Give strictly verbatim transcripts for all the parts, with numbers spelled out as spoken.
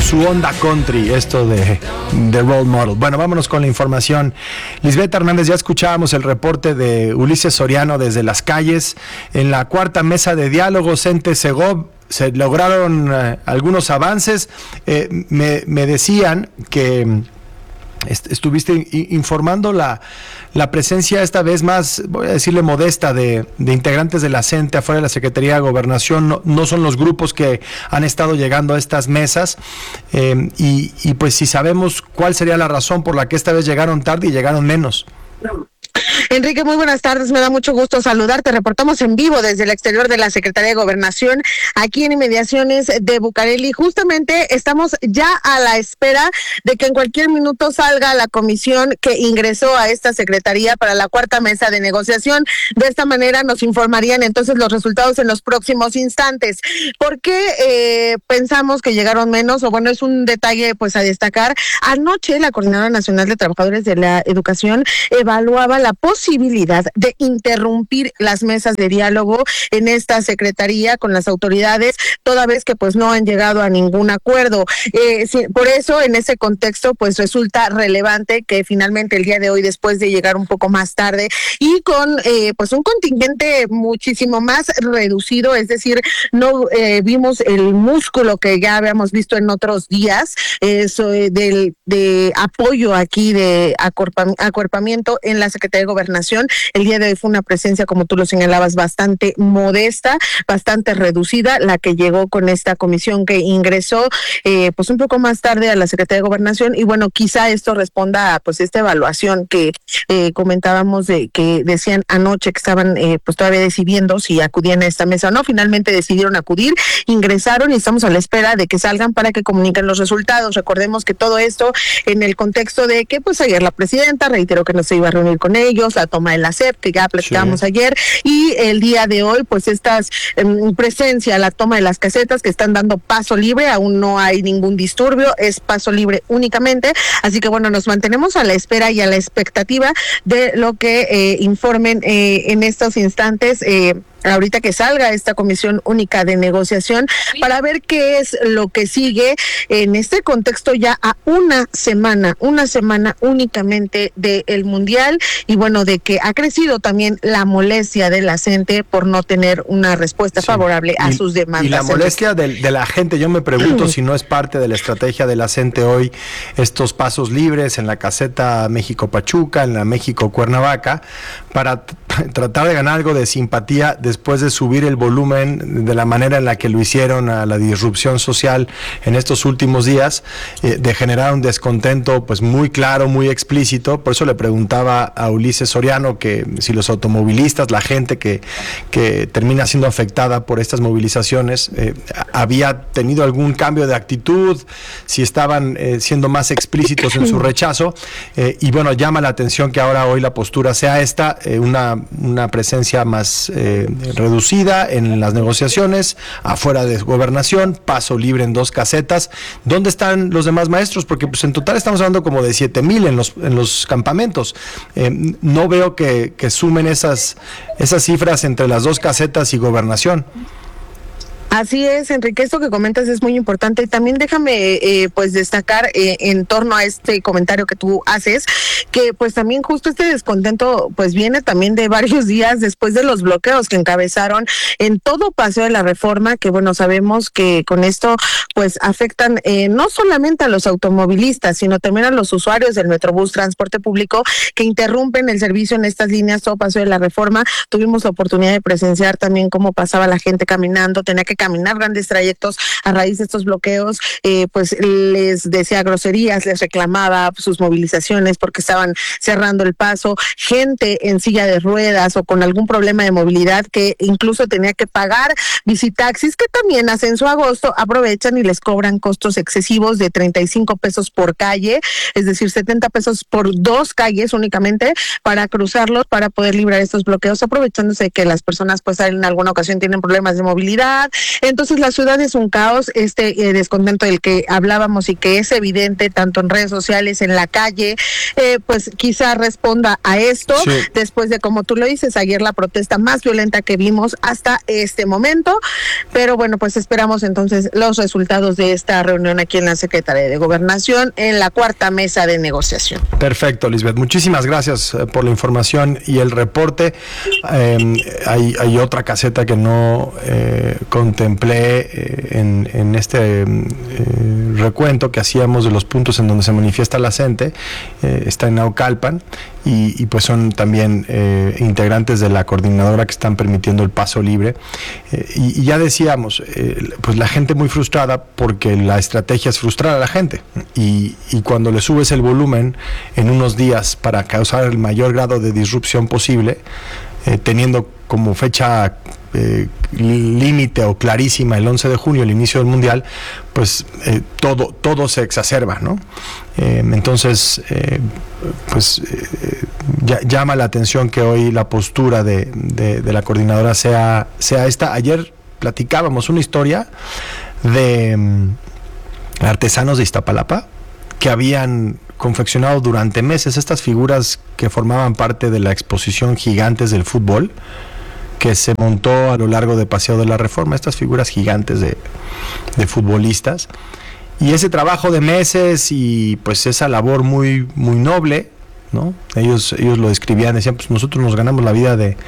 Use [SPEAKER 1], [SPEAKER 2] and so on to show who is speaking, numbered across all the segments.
[SPEAKER 1] su onda country, esto de, de Role Model. Bueno, vámonos con la información. Lisbeth Hernández, ya escuchábamos el reporte de Ulises Soriano desde las calles. En la cuarta mesa de diálogo, CENTE-Segov, se lograron eh, algunos avances. Eh, me, me decían que estuviste informando la, la presencia esta vez más, voy a decirle modesta, de, de integrantes de la CENTE afuera de la Secretaría de Gobernación. No, no son los grupos que han estado llegando a estas mesas, eh, y, y pues si sabemos cuál sería la razón por la que esta vez llegaron tarde y llegaron menos.
[SPEAKER 2] Enrique, muy buenas tardes, me da mucho gusto saludarte. Reportamos en vivo desde el exterior de la Secretaría de Gobernación, aquí en inmediaciones de Bucareli. Justamente estamos ya a la espera de que en cualquier minuto salga la comisión que ingresó a esta Secretaría para la cuarta mesa de negociación. De esta manera nos informarían entonces los resultados en los próximos instantes. ¿Por qué eh, pensamos que llegaron menos? O bueno, es un detalle pues a destacar. Anoche la Coordinadora Nacional de Trabajadores de la Educación evaluaba la posibilidad posibilidad de interrumpir las mesas de diálogo en esta secretaría con las autoridades, toda vez que pues no han llegado a ningún acuerdo. Eh, sí, por eso, en ese contexto, pues resulta relevante que finalmente el día de hoy, después de llegar un poco más tarde y con eh, pues un contingente muchísimo más reducido, es decir, no eh, vimos el músculo que ya habíamos visto en otros días, eso eh, del de apoyo aquí de acuerpa, acuerpamiento en la Secretaría de Gobernación. El día de hoy fue una presencia, como tú lo señalabas, bastante modesta, bastante reducida, la que llegó con esta comisión que ingresó eh, pues un poco más tarde a la Secretaría de Gobernación. Y bueno, quizá esto responda a pues esta evaluación que eh, comentábamos, de que decían anoche que estaban eh, pues todavía decidiendo si acudían a esta mesa o no. Finalmente decidieron acudir, ingresaron y estamos a la espera de que salgan para que comuniquen los resultados. Recordemos que todo esto en el contexto de que pues ayer la presidenta reiteró que no se iba a reunir con ellos, la toma de la S E P, que ya platicábamos sí. ayer, y el día de hoy, pues estas eh, presencia, la toma de las casetas que están dando paso libre, aún no hay ningún disturbio, es paso libre únicamente, así que bueno, nos mantenemos a la espera y a la expectativa de lo que eh, informen eh, en estos instantes, eh, ahorita que salga esta comisión única de negociación, para ver qué es lo que sigue en este contexto ya a una semana, una semana únicamente del Mundial, y bueno, de que ha crecido también la molestia de la CENTE por no tener una respuesta sí. favorable a y, sus demandas.
[SPEAKER 1] Y la molestia de, de la gente, yo me pregunto si no es parte de la estrategia de la CENTE hoy, estos pasos libres en la caseta México-Pachuca, en la México-Cuernavaca, para t- tratar de ganar algo de simpatía después de subir el volumen de la manera en la que lo hicieron a la disrupción social en estos últimos días, eh, de generar un descontento pues muy claro, muy explícito. Por eso le preguntaba a Ulises Soriano que si los automovilistas, la gente que, que termina siendo afectada por estas movilizaciones, eh, había tenido algún cambio de actitud, si estaban eh, siendo más explícitos en su rechazo, eh, y bueno, llama la atención que ahora hoy la postura sea esta, eh, una, una presencia más eh, reducida en las negociaciones, afuera de Gobernación, paso libre en dos casetas. ¿Dónde están los demás maestros? Porque pues en total estamos hablando como de siete mil en los, en los campamentos. Eh, no veo que, que sumen esas, esas cifras entre las dos casetas y Gobernación.
[SPEAKER 2] Así es, Enrique, esto que comentas es muy importante, y también déjame eh, pues destacar eh, en torno a este comentario que tú haces, que pues también justo este descontento pues viene también de varios días después de los bloqueos que encabezaron en todo Paseo de la Reforma, que bueno, sabemos que con esto pues afectan eh, no solamente a los automovilistas, sino también a los usuarios del Metrobús, transporte público, que interrumpen el servicio en estas líneas, todo Paseo de la Reforma. Tuvimos la oportunidad de presenciar también cómo pasaba la gente caminando, tenía que caminar grandes trayectos a raíz de estos bloqueos, eh, pues les decía groserías, les reclamaba sus movilizaciones porque estaban cerrando el paso, gente en silla de ruedas o con algún problema de movilidad que incluso tenía que pagar visitaxis, que también hacen su agosto, aprovechan y les cobran costos excesivos de treinta y cinco pesos por calle, es decir, setenta pesos por dos calles únicamente para cruzarlos, para poder librar estos bloqueos, aprovechándose de que las personas pues en alguna ocasión tienen problemas de movilidad, Entonces la ciudad es un caos, este eh, descontento del que hablábamos y que es evidente tanto en redes sociales, en la calle, eh, pues quizá responda a esto, sí. Después de, como tú lo dices, ayer la protesta más violenta que vimos hasta este momento, pero bueno, pues esperamos entonces los resultados de esta reunión aquí en la Secretaría de Gobernación, en la cuarta mesa de negociación.
[SPEAKER 1] Perfecto, Lisbeth, muchísimas gracias por la información y el reporte. Eh, hay, hay otra caseta que no eh, contemplé eh, en, en este eh, recuento que hacíamos de los puntos en donde se manifiesta la gente, eh, está en Naucalpan, y, y pues son también eh, integrantes de la coordinadora que están permitiendo el paso libre, eh, y, y ya decíamos, eh, pues la gente muy frustrada porque la estrategia es frustrar a la gente, y, y cuando le subes el volumen en unos días para causar el mayor grado de disrupción posible, eh, teniendo como fecha eh, límite o clarísima el once de junio, el inicio del Mundial, pues eh, todo, todo se exacerba, ¿no? Eh, entonces, eh, pues eh, ya, llama la atención que hoy la postura de, de, de la coordinadora sea, sea esta. Ayer platicábamos una historia de um, artesanos de Iztapalapa que habían confeccionado durante meses estas figuras que formaban parte de la exposición Gigantes del Fútbol, que se montó a lo largo de Paseo de la Reforma, estas figuras gigantes de, de futbolistas, y ese trabajo de meses y pues esa labor muy, muy noble, ¿no? Ellos, ellos lo describían, decían, pues nosotros nos ganamos la vida de,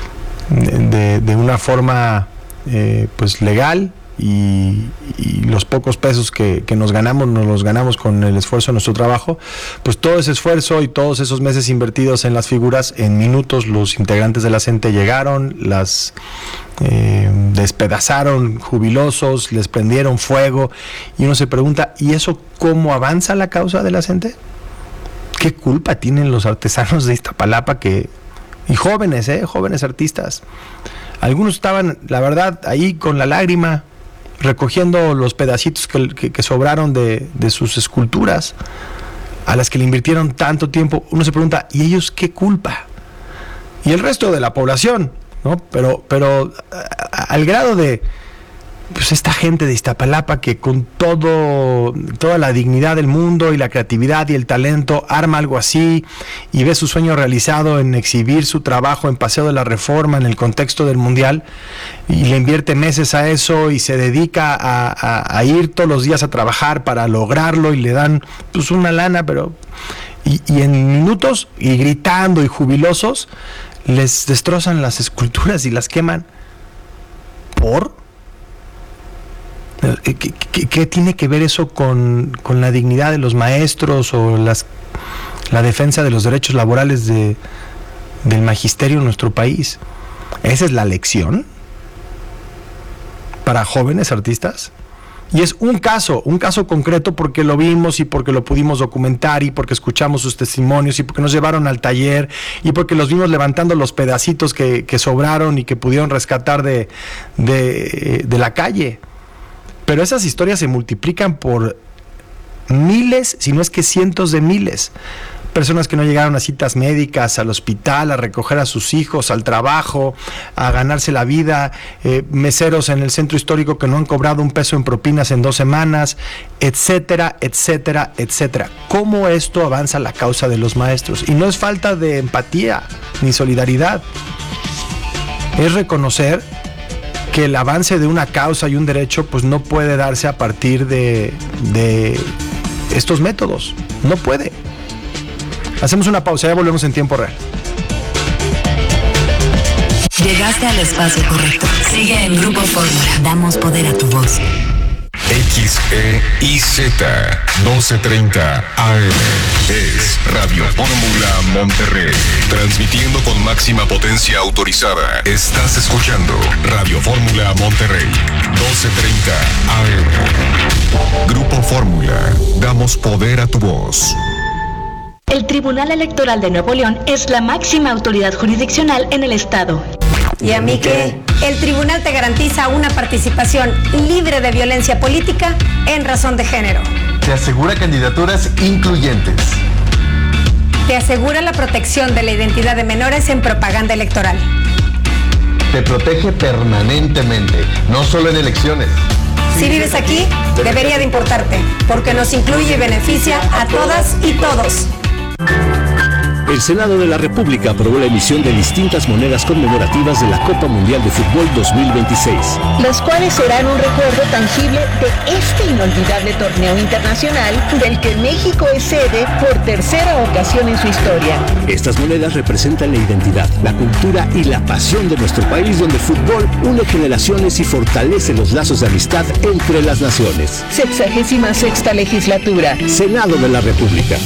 [SPEAKER 1] de, de una forma eh, pues legal, Y, y los pocos pesos que, que nos ganamos, nos los ganamos con el esfuerzo de nuestro trabajo. Pues todo ese esfuerzo y todos esos meses invertidos en las figuras, en minutos los integrantes de la C E N T E llegaron, las eh, despedazaron jubilosos, les prendieron fuego, y uno se pregunta, ¿y eso cómo avanza la causa de la C E N T E? ¿Qué culpa tienen los artesanos de Iztapalapa que, y jóvenes, eh, jóvenes artistas? Algunos estaban, la verdad, ahí con la lágrima, recogiendo los pedacitos que, que, que sobraron de, de sus esculturas, a las que le invirtieron tanto tiempo. Uno se pregunta, ¿y ellos qué culpa? Y el resto de la población, ¿no? Pero, pero a, a, al grado de, pues esta gente de Iztapalapa que con todo, toda la dignidad del mundo y la creatividad y el talento arma algo así y ve su sueño realizado en exhibir su trabajo en Paseo de la Reforma en el contexto del Mundial, y le invierte meses a eso y se dedica a, a, a ir todos los días a trabajar para lograrlo, y le dan pues una lana, pero y, y en minutos, y gritando y jubilosos, les destrozan las esculturas y las queman. ¿Por? ¿Qué, qué, qué tiene que ver eso con, con la dignidad de los maestros o las, la defensa de los derechos laborales de, del magisterio en nuestro país? ¿Esa es la lección para jóvenes artistas? Y es un caso, un caso concreto, porque lo vimos y porque lo pudimos documentar y porque escuchamos sus testimonios y porque nos llevaron al taller y porque los vimos levantando los pedacitos que, que sobraron y que pudieron rescatar de, de, de la calle. Pero esas historias se multiplican por miles, si no es que cientos de miles. Personas que no llegaron a citas médicas, al hospital, a recoger a sus hijos, al trabajo, a ganarse la vida, eh, meseros en el centro histórico que no han cobrado un peso en propinas en dos semanas, etcétera, etcétera, etcétera. ¿Cómo esto avanza la causa de los maestros? Y no es falta de empatía ni solidaridad. Es reconocer que el avance de una causa y un derecho pues no puede darse a partir de, de estos métodos. No puede. Hacemos una pausa, ya volvemos en tiempo real.
[SPEAKER 3] Llegaste al espacio correcto. Sigue en Grupo Fórmula. Damos poder a tu voz.
[SPEAKER 4] X E I Z doce treinta A M es Radio Fórmula Monterrey, transmitiendo con máxima potencia autorizada. Estás escuchando Radio Fórmula Monterrey, doce treinta A M. Grupo Fórmula, damos poder a tu voz.
[SPEAKER 5] El Tribunal Electoral de Nuevo León es la máxima autoridad jurisdiccional en el estado.
[SPEAKER 6] ¿Y a mí qué? El tribunal te garantiza una participación libre de violencia política en razón de género.
[SPEAKER 7] Te asegura candidaturas incluyentes.
[SPEAKER 6] Te asegura la protección de la identidad de menores en propaganda electoral.
[SPEAKER 7] te protege permanentemente, no solo en elecciones.
[SPEAKER 6] Si vives aquí, debería de importarte, porque nos incluye y beneficia a todas y todos.
[SPEAKER 8] El Senado de la República aprobó la emisión de distintas monedas conmemorativas de la Copa Mundial de Fútbol dos mil veintiséis.
[SPEAKER 9] Las cuales serán un recuerdo tangible de este inolvidable torneo internacional del que México es sede por tercera ocasión en su historia.
[SPEAKER 8] Estas monedas representan la identidad, la cultura y la pasión de nuestro país, donde el fútbol une generaciones y fortalece los lazos de amistad entre las naciones.
[SPEAKER 9] Sexagésima sexta legislatura.
[SPEAKER 8] Senado de la República.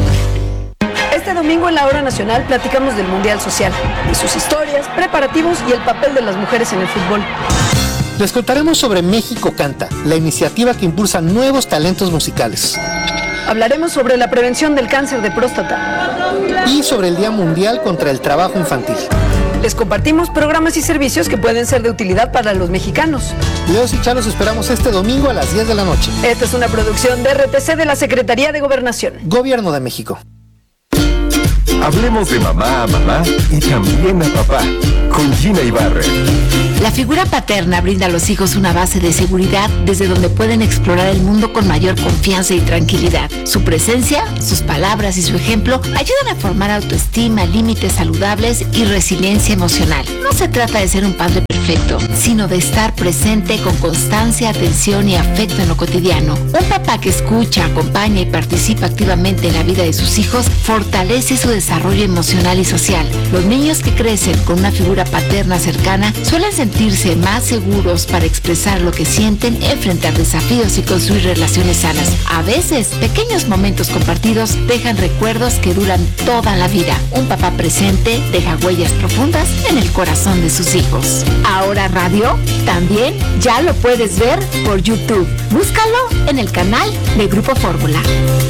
[SPEAKER 10] Este domingo en la Hora Nacional platicamos del Mundial Social, de sus historias, preparativos y el papel de las mujeres en el fútbol.
[SPEAKER 11] Les contaremos sobre México Canta, la iniciativa que impulsa nuevos talentos musicales.
[SPEAKER 10] Hablaremos sobre la prevención del cáncer de próstata.
[SPEAKER 11] Y sobre el Día Mundial contra el Trabajo Infantil.
[SPEAKER 10] Les compartimos programas y servicios que pueden ser de utilidad para los mexicanos.
[SPEAKER 11] Leos y Charo los esperamos este domingo a las diez de la noche.
[SPEAKER 10] Esta es una producción de R T C de la Secretaría de Gobernación.
[SPEAKER 11] Gobierno de México.
[SPEAKER 4] Hablemos de mamá a mamá y también a papá, con Gina Ibarra.
[SPEAKER 3] La figura paterna brinda a los hijos una base de seguridad desde donde pueden explorar el mundo con mayor confianza y tranquilidad. Su presencia, sus palabras y su ejemplo ayudan a formar autoestima, límites saludables y resiliencia emocional. No se trata de ser un padre perfecto, sino de estar presente con constancia, atención y afecto en lo cotidiano. Un papá que escucha, acompaña y participa activamente en la vida de sus hijos fortalece su desarrollo emocional y social. Los niños que crecen con una figura paterna cercana suelen sentirse más seguros para expresar lo que sienten, enfrentar desafíos y construir relaciones sanas. A veces, pequeños momentos compartidos dejan recuerdos que duran toda la vida. Un papá presente deja huellas profundas en el corazón de sus hijos. Ahora Radio también ya lo puedes ver por YouTube. Búscalo en el canal de Grupo Fórmula.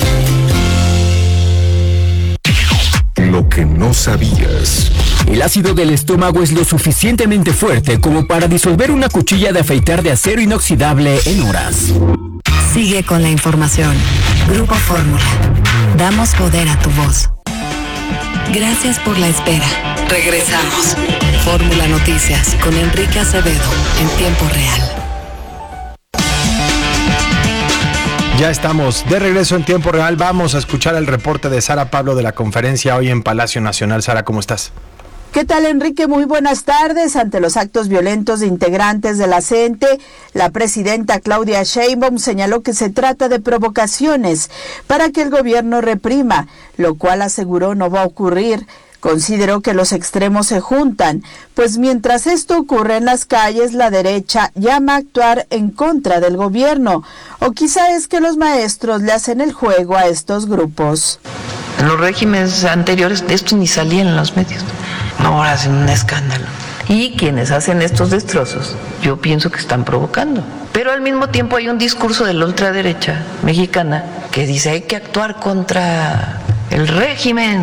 [SPEAKER 4] Lo que no sabías.
[SPEAKER 12] El ácido del estómago es lo suficientemente fuerte como para disolver una cuchilla de afeitar de acero inoxidable en horas.
[SPEAKER 3] Sigue con la información. Grupo Fórmula. Damos poder a tu voz. Gracias por la espera. Regresamos. Fórmula Noticias con Enrique Acevedo en tiempo real.
[SPEAKER 1] Ya estamos de regreso en tiempo real. Vamos a escuchar el reporte de Sara Pablo de la conferencia hoy en Palacio Nacional. Sara, ¿cómo estás?
[SPEAKER 13] ¿Qué tal, Enrique? Muy buenas tardes. Ante los actos violentos de integrantes de la C E N T E, la presidenta Claudia Sheinbaum señaló que se trata de provocaciones para que el gobierno reprima, lo cual aseguró no va a ocurrir. Consideró que los extremos se juntan, pues mientras esto ocurre en las calles, la derecha llama a actuar en contra del gobierno. O quizá es que los maestros le hacen el juego a estos grupos.
[SPEAKER 14] En los regímenes anteriores esto ni salía en los medios. Ahora hacen un escándalo. Y quienes hacen estos destrozos, yo pienso que están provocando. Pero al mismo tiempo hay un discurso de la ultraderecha mexicana que dice hay que actuar contra el régimen.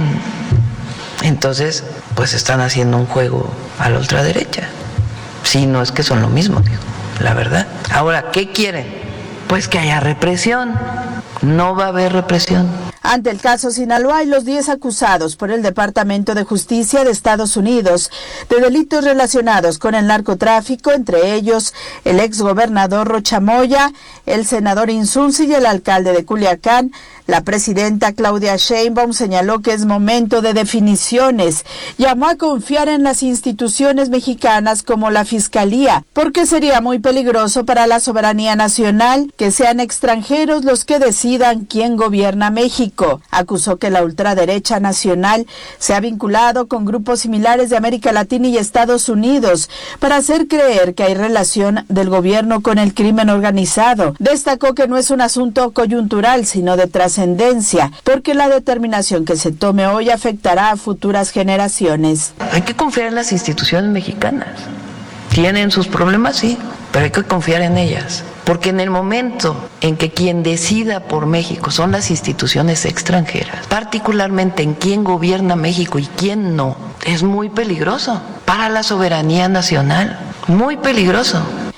[SPEAKER 14] Entonces, pues están haciendo un juego a la ultraderecha. Sí, no es que son lo mismo, digo, la verdad. Ahora, ¿qué quieren? Pues que haya represión. No va a haber represión.
[SPEAKER 13] Ante el caso Sinaloa y los diez acusados por el Departamento de Justicia de Estados Unidos de delitos relacionados con el narcotráfico, entre ellos el exgobernador Rocha Moya, el senador Insunzi y el alcalde de Culiacán, la presidenta Claudia Sheinbaum señaló que es momento de definiciones. Llamó a confiar en las instituciones mexicanas como la Fiscalía, porque sería muy peligroso para la soberanía nacional que sean extranjeros los que decidan quién gobierna México. Acusó que la ultraderecha nacional se ha vinculado con grupos similares de América Latina y Estados Unidos para hacer creer que hay relación del gobierno con el crimen organizado. Destacó que no es un asunto coyuntural, sino de trascendencia, porque la determinación que se tome hoy afectará a futuras generaciones.
[SPEAKER 14] Hay que confiar en las instituciones mexicanas. Tienen sus problemas, sí, pero hay que confiar en ellas. Porque en el momento en que quien decida por México son las instituciones extranjeras, particularmente en quién gobierna México y quién no, es muy peligroso para la soberanía nacional, muy peligroso.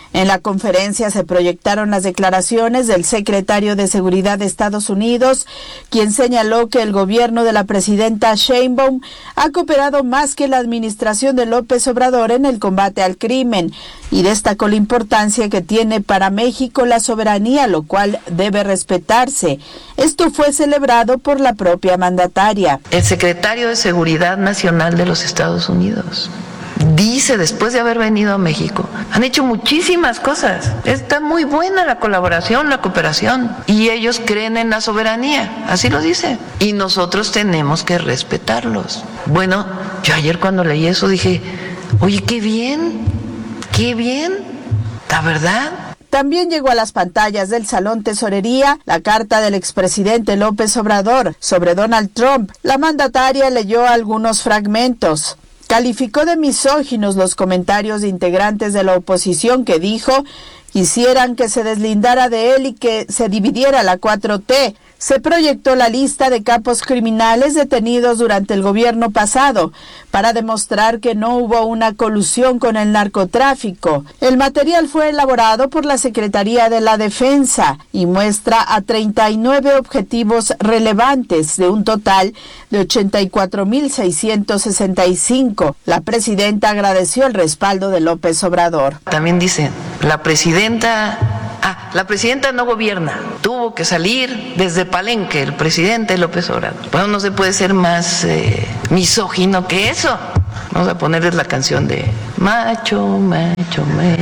[SPEAKER 13] En la conferencia se proyectaron las declaraciones del secretario de Seguridad de Estados Unidos, quien señaló que el gobierno de la presidenta Sheinbaum ha cooperado más que la administración de López Obrador en el combate al crimen y destacó la importancia que tiene para México la soberanía, lo cual debe respetarse. Esto fue celebrado por la propia mandataria.
[SPEAKER 14] El secretario de Seguridad Nacional de los Estados Unidos dice, después de haber venido a México, han hecho muchísimas cosas. Está muy buena la colaboración, la cooperación. Y ellos creen en la soberanía, así lo dice. Y nosotros tenemos que respetarlos. Bueno, yo ayer cuando leí eso dije, oye, qué bien, qué bien, la verdad.
[SPEAKER 13] También llegó a las pantallas del Salón Tesorería la carta del expresidente López Obrador sobre Donald Trump. La mandataria leyó algunos fragmentos. Calificó de misóginos los comentarios de integrantes de la oposición que dijo quisieran que se deslindara de él y que se dividiera la cuatro T. Se proyectó la lista de capos criminales detenidos durante el gobierno pasado para demostrar que no hubo una colusión con el narcotráfico. El material fue elaborado por la Secretaría de la Defensa y muestra a treinta y nueve objetivos relevantes de un total de ochenta y cuatro mil seiscientos sesenta y cinco. La presidenta agradeció el respaldo de López Obrador.
[SPEAKER 14] También dice, la presidenta... Ah, la presidenta no gobierna, tuvo que salir desde Palenque el presidente López Obrador. Bueno, no se puede ser más eh, misógino que eso. Vamos a ponerles la canción de macho, macho, macho.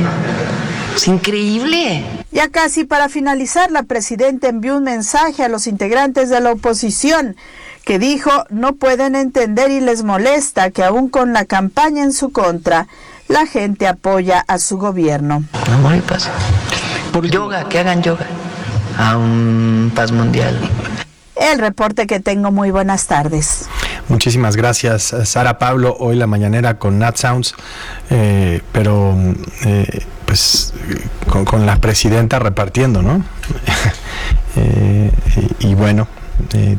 [SPEAKER 14] Es increíble.
[SPEAKER 13] Ya casi para finalizar, la presidenta envió un mensaje a los integrantes de la oposición que dijo no pueden entender y les molesta que aún con la campaña en su contra, la gente apoya a su gobierno.
[SPEAKER 14] Amor y paz. Por yoga, que hagan yoga. A un paz mundial.
[SPEAKER 13] El reporte que tengo. Muy buenas tardes.
[SPEAKER 1] Muchísimas gracias, Sara Pablo. Hoy la mañanera con Nat Sounds, eh, pero eh, pues con, con la presidenta repartiendo, ¿no? eh, y, y bueno, eh,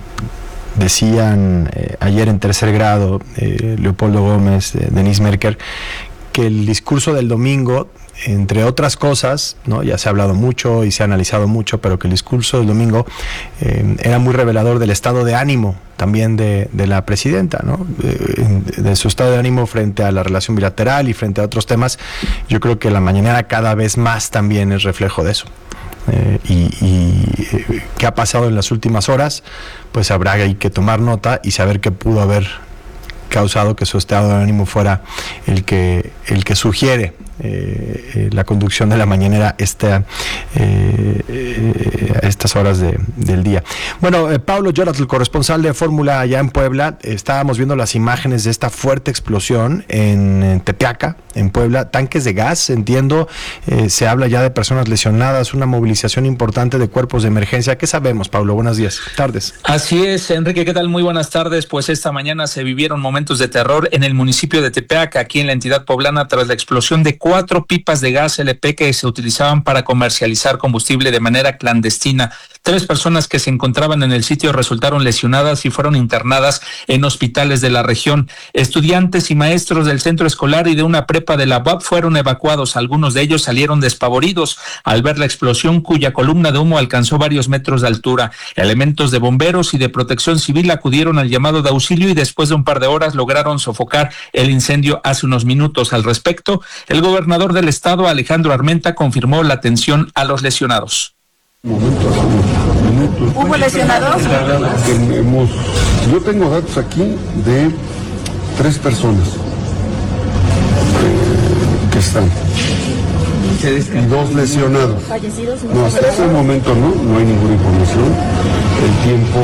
[SPEAKER 1] decían eh, ayer en tercer grado eh, Leopoldo Gómez, eh, Denise Merker, que el discurso del domingo, entre otras cosas, ¿no? Ya se ha hablado mucho y se ha analizado mucho, pero que el discurso del domingo eh, era muy revelador del estado de ánimo también de, de la presidenta, ¿no? De, de su estado de ánimo frente a la relación bilateral y frente a otros temas. Yo creo que la mañanera cada vez más también es reflejo de eso. Eh, y, y eh, qué ha pasado en las últimas horas, pues habrá hay que tomar nota y saber qué pudo haber causado que su estado de ánimo fuera el que el que sugiere eh, eh, la conducción de la mañanera esta, eh, eh, a estas horas de, del día. Bueno, eh, Pablo Llorat, el corresponsal de Fórmula allá en Puebla, estábamos viendo las imágenes de esta fuerte explosión en, en Tepeaca, en Puebla, tanques de gas, entiendo, eh, se habla ya de personas lesionadas, una movilización importante de cuerpos de emergencia. ¿Qué sabemos, Pablo? Buenos días, tardes.
[SPEAKER 15] Así es, Enrique, ¿qué tal? Muy buenas tardes. Pues esta mañana se vivieron momentos de terror en el municipio de Tepeaca, aquí en la entidad poblana, tras la explosión de cuatro pipas de gas L P que se utilizaban para comercializar combustible de manera clandestina. Tres personas que se encontraban en el sitio resultaron lesionadas y fueron internadas en hospitales de la región. Estudiantes y maestros del centro escolar y de una prepa de la U A P fueron evacuados. Algunos de ellos salieron despavoridos al ver la explosión, cuya columna de humo alcanzó varios metros de altura. Elementos de bomberos y de protección civil acudieron al llamado de auxilio y después de un par de horas lograron sofocar el incendio hace unos minutos. Al respecto, el gobernador del estado, Alejandro Armenta, confirmó la atención a los lesionados.
[SPEAKER 16] Momentos, minutos.
[SPEAKER 13] ¿Hubo lesionados?
[SPEAKER 16] Tenemos, yo tengo datos aquí de tres personas eh, que están y dos lesionados. ¿Fallecidos? No, hasta ese momento no, no hay ninguna información. El tiempo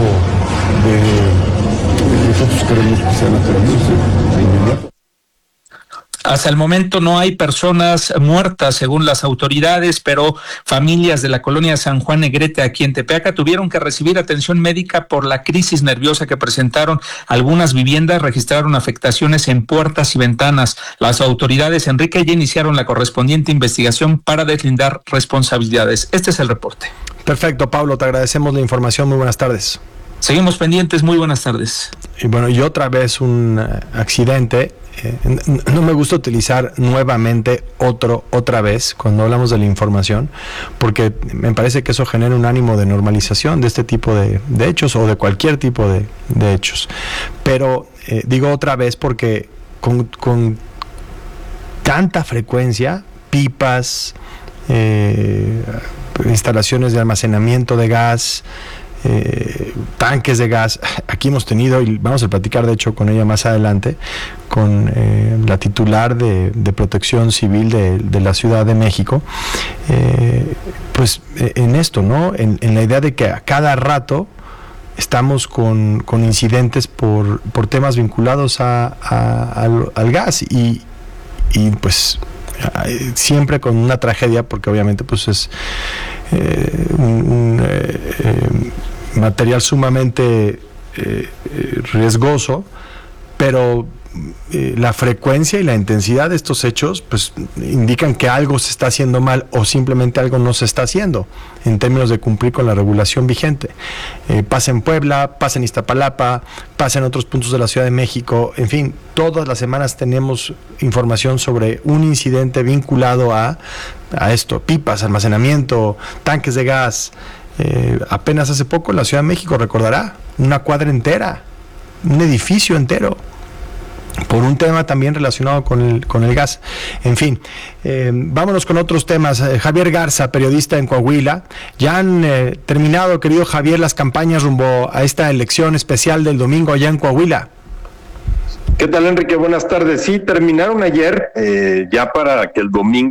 [SPEAKER 16] de, de nosotros queremos que sean atendidos de inmediato.
[SPEAKER 15] Hasta el momento no hay personas muertas según las autoridades, pero familias de la colonia San Juan Negrete aquí en Tepeaca tuvieron que recibir atención médica por la crisis nerviosa que presentaron. Algunas viviendas registraron afectaciones en puertas y ventanas. Las autoridades, Enrique, ya iniciaron la correspondiente investigación para deslindar responsabilidades. Este es el reporte.
[SPEAKER 1] Perfecto, Pablo, te agradecemos la información. Muy buenas tardes.
[SPEAKER 15] Seguimos pendientes, muy buenas tardes.
[SPEAKER 1] Y bueno, y otra vez un accidente eh, no me gusta utilizar nuevamente otro, otra vez cuando hablamos de la información, porque me parece que eso genera un ánimo de normalización de este tipo de, de hechos o de cualquier tipo de, de hechos. Pero eh, digo otra vez porque con, con tanta frecuencia, pipas, eh, instalaciones de almacenamiento de gas, Eh, tanques de gas. Aquí hemos tenido, y vamos a platicar de hecho con ella más adelante, con eh, la titular de, de Protección Civil de, de la Ciudad de México, eh, pues eh, en esto, ¿no? En, en la idea de que a cada rato estamos con, con incidentes por, por temas vinculados a, a, al, al gas y, y pues siempre con una tragedia, porque obviamente pues es eh, un, un eh, eh, material sumamente eh, riesgoso, pero eh, la frecuencia y la intensidad de estos hechos pues indican que algo se está haciendo mal o simplemente algo no se está haciendo en términos de cumplir con la regulación vigente. Eh, pasa en Puebla, pasa en Iztapalapa, pasa en otros puntos de la Ciudad de México, en fin, todas las semanas tenemos información sobre un incidente vinculado a, a esto, pipas, almacenamiento, tanques de gas. Eh, apenas hace poco en la Ciudad de México, recordará, una cuadra entera, un edificio entero, por un tema también relacionado con el, con el gas. En fin, eh, vámonos con otros temas. Eh, Javier Garza, periodista en Coahuila. Ya han eh, terminado, querido Javier, las campañas rumbo a esta elección especial del domingo allá en Coahuila.
[SPEAKER 17] ¿Qué tal, Enrique? Buenas tardes. Sí, terminaron ayer, eh, ya para que el domingo